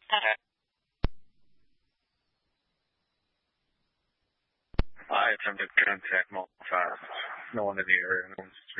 I attempted to contact Mo5. No one in the area knows.